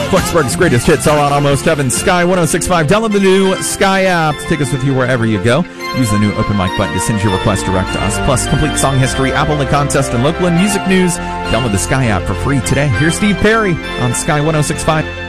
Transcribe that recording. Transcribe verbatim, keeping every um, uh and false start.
Flexiburg's greatest hits, all on Almost Heaven, Sky one oh six point five. Download the new Sky app to take us with you wherever you go. Use the new open mic button to send your request direct to us. Plus, complete song history, app-only contest, and local and music news. Download the Sky app for free today. Here's Steve Perry on Sky one oh six point five.